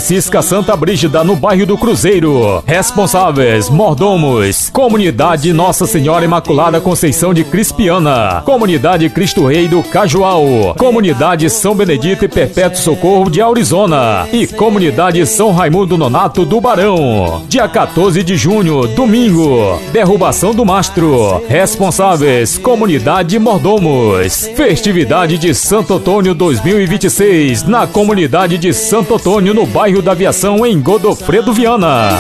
Francisca Santa Brígida, no bairro do Cruzeiro. Responsáveis: mordomos. Comunidade Nossa Senhora Imaculada Conceição de Crispiana. Comunidade Cristo Rei do Cajual. Comunidade São Benedito e Perpétuo Socorro de Aurizona. E Comunidade São Raimundo Nonato do Barão. Dia 14 de junho, domingo. Derrubação do mastro. Responsáveis: comunidade mordomos. Festividade de Santo Antônio 2026 na comunidade de Santo Antônio, no bairro da Aviação, em Godofredo Viana.